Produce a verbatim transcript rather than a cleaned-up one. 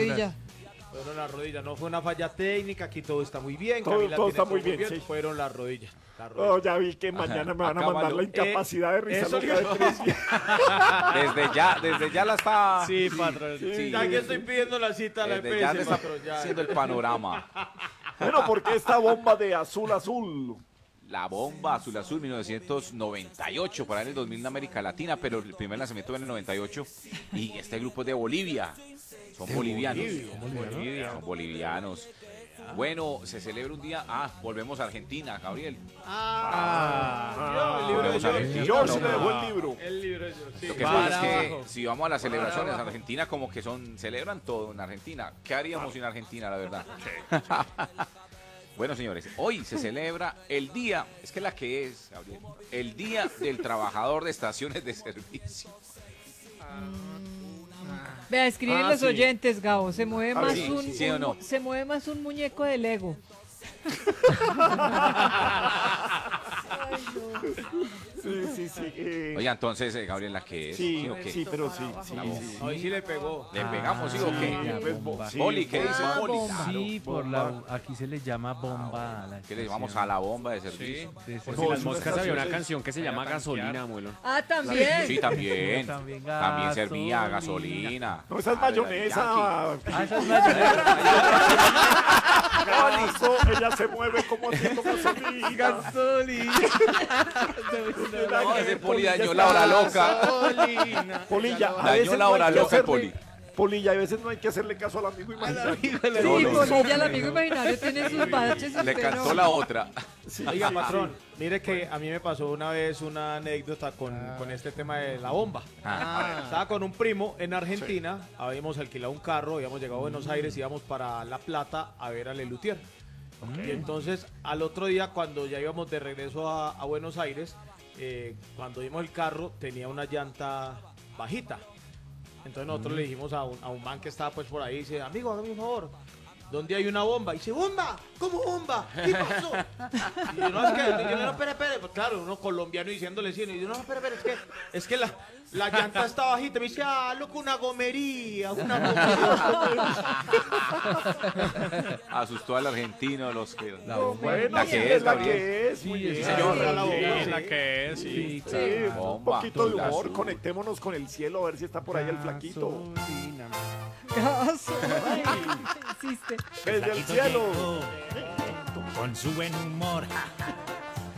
rodilla. Fueron las rodillas, no fue una falla técnica, aquí todo está muy bien. Todo, Camila todo tiene está muy bien, sí. Fueron las rodillas. Las Oh, rodillas. ya vi que mañana me van a Acábalo. mandar la incapacidad de risa eso loca que- de tres días. Desde ya, desde ya la está... Sí, patrón. sí. Ya que estoy pidiendo la cita a la Desde ya E P S, le está patrón, ya. haciendo el panorama. Bueno, porque esta bomba de azul azul. La bomba azul azul mil novecientos noventa y ocho, para el dos mil en América Latina, pero el primer lanzamiento fue en el noventa y ocho. Y este grupo es de Bolivia. Son bolivianos. Bolivia. Son bolivianos. Bueno, se celebra un día. Ah, volvemos a Argentina, Gabriel. Ah, yo, el libro de volvemos a George. Argentina. George No, le dejó no. el libro. El libro de George, sí. Lo que Para pasa es que abajo. si vamos a las celebraciones en abajo. Argentina, como que son, celebran todo en Argentina. ¿Qué haríamos sin Argentina, la verdad? Bueno, señores, hoy se celebra el día, es que la que es, Gabriel, el Día del Trabajador de Estaciones de Servicio. Vea, escriben Ah, los sí. oyentes, Gabo. Se mueve A ver, más sí, un, sí, sí o un- no. se mueve más un muñeco de Lego. Sí, sí, sí. eh, Oiga, entonces, eh, Gabriel, la que es, sí, ¿sí o qué? sí, pero sí, sí, sí. Hoy sí le pegó. ¿Le pegamos, sí o Sí, qué? pues, bo- sí, Poli, ¿qué dice Ah, Poli? bomba. Claro. Sí, por la, aquí se le llama bomba a la ¿Qué le llamamos estación. a la bomba de servicio? Sí, sí, Por sí. si No, las es una moscas había una estación, canción que se llama Gasolina, abuelo. Ah, también. Sí, también. También También servía gasolina. gasolina. No, esa es Ah, de la mayonesa. Ah, esa es mayonesa. Gaso, ella se mueve como haciendo gasolina. No, ese Poli dañó la hora loca. Polilla, a Dañó veces la no hora hay que loca, hacerle- Poli. Polilla, a veces no hay que hacerle caso al amigo imaginario. Sí, No, no, no. Polilla, el amigo imaginario tiene sus baches. y Le usted cantó no. la otra. Sí, Oiga, sí, patrón, mire que a mí me pasó una vez una anécdota con, con este tema de la bomba. Ah. Estaba con un primo en Argentina, habíamos alquilado un carro, habíamos llegado a Buenos Aires, íbamos para La Plata a ver a Lelutier. Y entonces, al otro día, cuando ya íbamos de regreso a, a Buenos Aires, eh, cuando vimos el carro, tenía una llanta bajita. Entonces nosotros le dijimos a un, a un man que estaba pues por ahí, dice, amigo, hágame un favor, ¿dónde hay una bomba? Y dice, ¿bomba? ¿Cómo bomba? ¿Qué pasó? Y yo, no, es que, y yo, no, espere, espere, pues claro, uno colombiano diciéndole sí, y yo, no, espere, espere, es que, es que la, la llanta está bajita. Me dice, ah, loco, una gomería, una gomería. Asustó al argentino, los que... La bomba. Bueno, La sí, que es, la Gabriel. que es, muy Sí, bien. sí, señor. Era la bomba, Sí, sí. la que es, sí. Sí, Sí, claro. un Bomba, poquito de azul, humor, azul. conectémonos con el cielo a ver si está por ahí el flaquito. Gasolina. Gaso. Insiste. Desde el cielo. Con su buen humor,